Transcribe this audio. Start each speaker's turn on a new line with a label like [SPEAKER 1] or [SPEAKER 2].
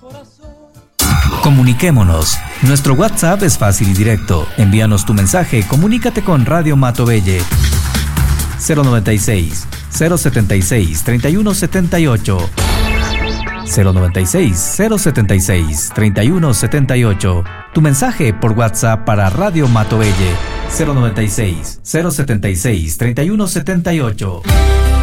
[SPEAKER 1] Comuniquémonos. Nuestro WhatsApp es fácil y directo. Envíanos tu mensaje, comunícate con Radio Matovelle. 096 076 3178 096 076 3178. Tu mensaje por WhatsApp para Radio Matovelle. 096 076 3178.